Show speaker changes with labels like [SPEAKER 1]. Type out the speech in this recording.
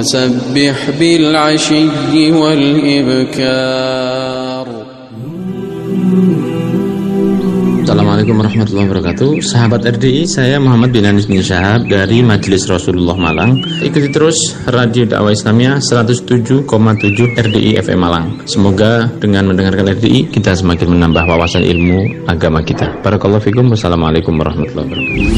[SPEAKER 1] فسبح بالعشي والإبكار.
[SPEAKER 2] Assalamualaikum warahmatullahi wabarakatuh. Sahabat RDI, saya Muhammad bin Anis bin Syahab dari Majelis Rasulullah Malang. Ikuti terus Radio Dakwah Islamiyah 107,7 RDI FM Malang. Semoga dengan mendengarkan RDI kita semakin menambah wawasan ilmu agama kita. Barakallahu fikum. Wassalamualaikum warahmatullahi wabarakatuh.